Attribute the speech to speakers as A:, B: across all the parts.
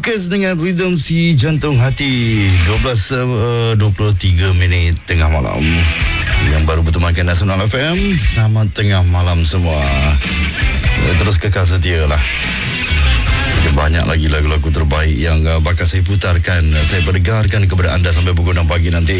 A: Fokus dengan rhythm si jantung hati. 12.23 minit tengah malam. Yang baru bertemankan Nasional FM, selamat tengah malam semua. Terus kekal setia lah. Ada banyak lagi lagu-lagu terbaik yang bakal saya putarkan, saya perdengarkan kepada anda sampai pukul 6 pagi nanti.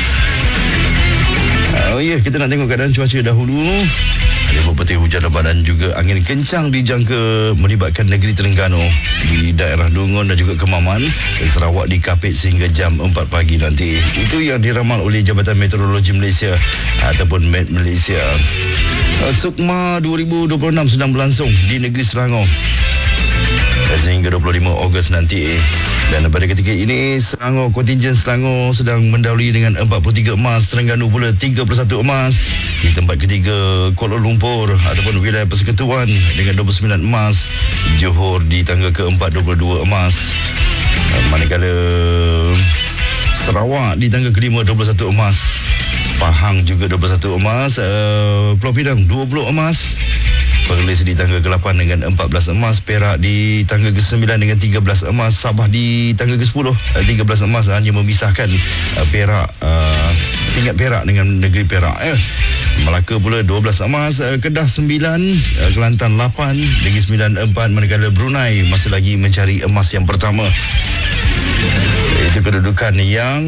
A: Oh ya, kita nak tengok keadaan cuaca dahulu. Ada berpetir hujan lebat dan juga angin kencang dijangka melibatkan negeri Terengganu di daerah Dungun dan juga Kemaman dan Sarawak dikapit sehingga jam 4 pagi nanti. Itu yang diramal oleh Jabatan Meteorologi Malaysia ataupun Met Malaysia. Sukma 2026 sedang berlangsung di negeri Selangor sehingga 25 Ogos nanti. Dan pada ketika ini Selangor, kontingen Selangor sedang mendahului dengan 43 emas, Terengganu pula 31 emas. Di tempat ketiga Kuala Lumpur ataupun wilayah persekutuan dengan 29 emas. Johor di tangga keempat 22 emas. Manakala Sarawak di tangga kelima 21 emas. Pahang juga 21 emas. Pulau Pinang 20 emas. Perlis di tangga ke-8 dengan 14 emas. Perak di tangga ke-9 dengan 13 emas. Sabah di tangga ke-10 13 emas. Hanya memisahkan Perak, tingkat Perak dengan negeri Perak. Melaka pula 12 emas. Kedah 9, Kelantan 8, Negeri Sembilan 4. Manakala Brunei masih lagi mencari emas yang pertama. Itu kedudukan yang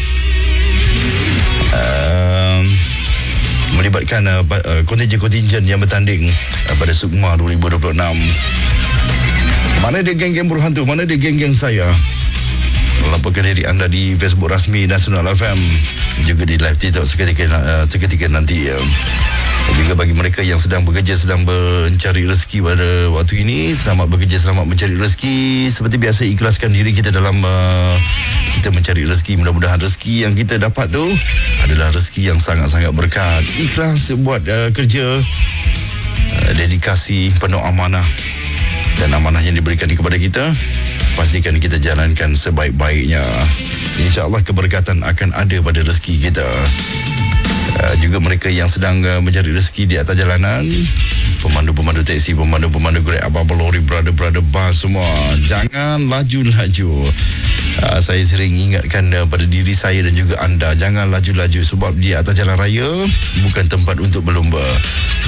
A: melibatkan kontingen-kontingen yang bertanding pada Sukma 2026. Mana dia geng-geng berhantu? Mana dia geng-geng saya? Laporkan diri anda di Facebook rasmi Nasional FM, juga di live TikTok seketika nanti. Juga bagi mereka yang sedang bekerja, sedang mencari rezeki pada waktu ini, selamat bekerja, selamat mencari rezeki. Seperti biasa, ikhlaskan diri kita dalam kita mencari rezeki. Mudah-mudahan rezeki yang kita dapat tu adalah rezeki yang sangat-sangat berkat. Ikhlas buat kerja, dedikasi, penuh amanah, dan amanah yang diberikan kepada kita pastikan kita jalankan sebaik-baiknya. InsyaAllah keberkatan akan ada pada rezeki kita. Juga mereka yang sedang mencari rezeki di atas jalanan, pemandu-pemandu teksi, pemandu-pemandu Grab, abang-abang lori, brother-brother bas semua, jangan laju-laju. Saya sering ingatkan pada diri saya dan juga anda, jangan laju-laju sebab di atas jalan raya bukan tempat untuk berlumba.